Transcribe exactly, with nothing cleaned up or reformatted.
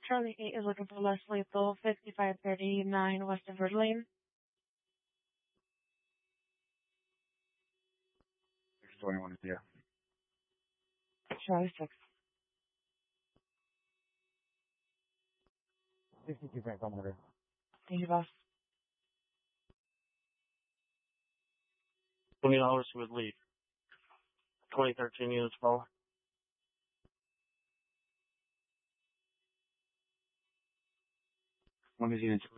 Charlie eight is looking for less lethal, fifty-five thirty-nine West of Bird Lane. six twenty-one is here. Charlie six. sixty-two Frank one hundred. Thank you, boss. twenty dollars with lead. twenty thirteen units follow. One is unit